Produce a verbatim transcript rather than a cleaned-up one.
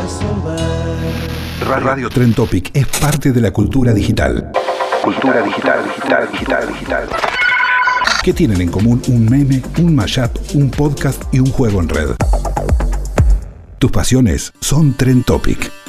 resolver. Radio Trend Topic es parte de la cultura digital. Cultura digital, digital, digital, digital. ¿Qué tienen en común un meme, un mashup, un podcast y un juego en red? Tus pasiones son Trend Topic.